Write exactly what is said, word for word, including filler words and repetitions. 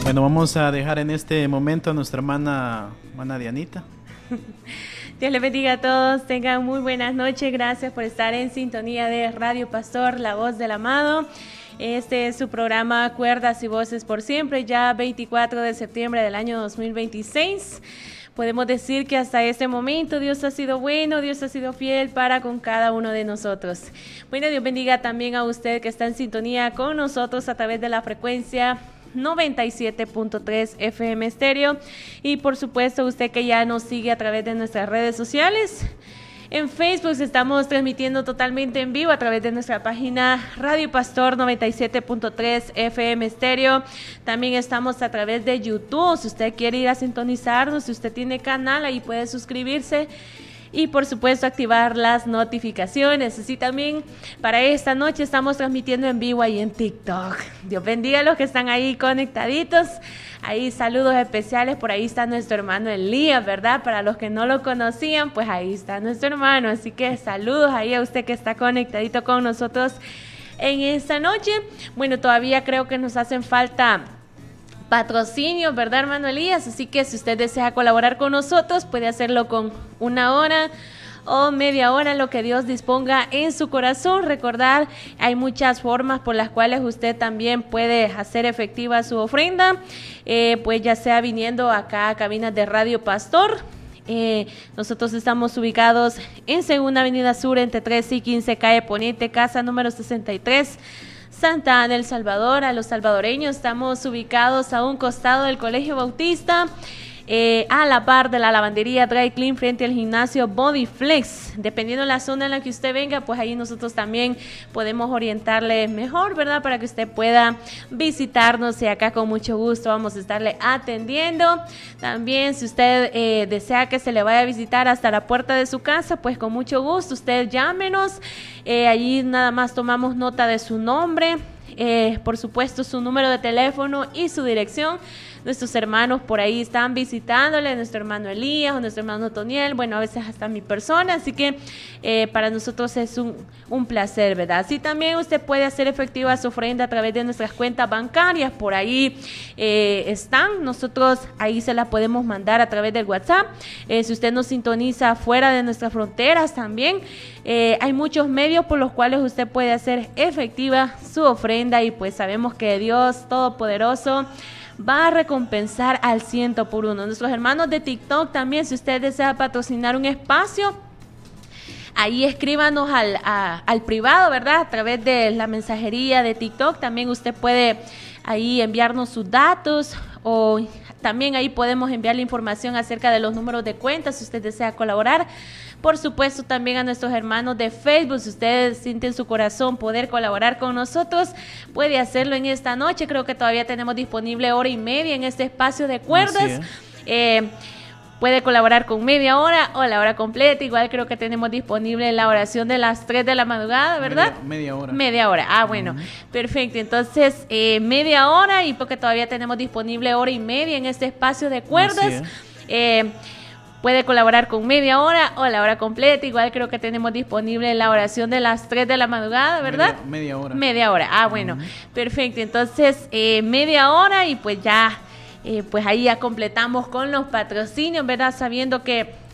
Bueno, vamos a dejar en este momento a nuestra hermana, hermana Dianita. Dios les bendiga a todos, tengan muy buenas noches, gracias por estar en sintonía de Radio Pastor, la voz del amado. Este es su programa Cuerdas y Voces por Siempre, ya veinticuatro de septiembre del año dos mil veintiséis. Podemos decir que hasta este momento Dios ha sido bueno, Dios ha sido fiel para con cada uno de nosotros. Bueno, Dios bendiga también a usted que está en sintonía con nosotros a través de la frecuencia noventa y siete punto tres F M Estéreo y por supuesto usted que ya nos sigue a través de nuestras redes sociales. En Facebook estamos transmitiendo totalmente en vivo a través de nuestra página Radio Pastor noventa y siete punto tres F M Estéreo. También estamos a través de YouTube. Si usted quiere ir a sintonizarnos, si usted tiene canal, ahí puede suscribirse. Y por supuesto activar las notificaciones. Así también para esta noche estamos transmitiendo en vivo ahí en TikTok. Dios bendiga a los que están ahí conectaditos. Ahí saludos especiales, por ahí está nuestro hermano Elías, ¿verdad? Para los que no lo conocían, pues ahí está nuestro hermano. Así que saludos ahí a usted que está conectadito con nosotros en esta noche. Bueno, todavía creo que nos hacen falta patrocinio, ¿verdad, hermano Elías? Así que si usted desea colaborar con nosotros, puede hacerlo con una hora o media hora, lo que Dios disponga en su corazón. Recordar, hay muchas formas por las cuales usted también puede hacer efectiva su ofrenda, eh, pues ya sea viniendo acá a cabinas de Radio Pastor. Eh, nosotros estamos ubicados en Segunda Avenida Sur, entre trece y quince calle Poniente, casa número sesenta y tres, Santa Ana, El Salvador. A los salvadoreños estamos ubicados a un costado del Colegio Bautista, eh, a la par de la lavandería Dry Clean, frente al gimnasio Body Flex. Dependiendo de la zona en la que usted venga, pues ahí nosotros también podemos orientarle mejor, ¿verdad? Para que usted pueda visitarnos y acá con mucho gusto vamos a estarle atendiendo. También si usted eh, desea que se le vaya a visitar hasta la puerta de su casa, pues con mucho gusto usted llámenos. Eh, allí nada más tomamos nota de su nombre, eh, por supuesto su número de teléfono y su dirección. Nuestros hermanos por ahí están visitándole, nuestro hermano Elías o nuestro hermano Toniel, bueno, a veces hasta mi persona, así que eh, para nosotros es un, un placer, ¿verdad? Así también usted puede hacer efectiva su ofrenda a través de nuestras cuentas bancarias, por ahí eh, están, nosotros ahí se las podemos mandar a través del WhatsApp. Eh, si usted nos sintoniza fuera de nuestras fronteras también, eh, hay muchos medios por los cuales usted puede hacer efectiva su ofrenda y pues sabemos que Dios Todopoderoso va a recompensar al ciento por uno. Nuestros hermanos de TikTok también, si usted desea patrocinar un espacio, ahí escríbanos al, a, al privado, ¿verdad? A través de la mensajería de TikTok, también usted puede ahí enviarnos sus datos o también ahí podemos enviarle información acerca de los números de cuentas si usted desea colaborar. Por supuesto, también a nuestros hermanos de Facebook, si ustedes sienten en su corazón poder colaborar con nosotros, puede hacerlo en esta noche. Creo que todavía tenemos disponible hora y media en este espacio de cuerdas. Eh, puede colaborar con media hora o la hora completa. Igual creo que tenemos disponible la oración de las tres de la madrugada, ¿verdad? Media, media hora. Media hora. Ah, bueno, uh-huh. Perfecto. Entonces, eh, media hora y porque todavía tenemos disponible hora y media en este espacio de cuerdas. Eh, Puede colaborar con media hora o la hora completa. Igual creo que tenemos disponible la oración de las tres de la madrugada, ¿verdad? Media, media hora. Media hora. Ah, bueno, uh-huh. Perfecto. Entonces, eh, media hora y pues ya, eh, pues ahí ya completamos con los patrocinios, ¿verdad? Sabiendo que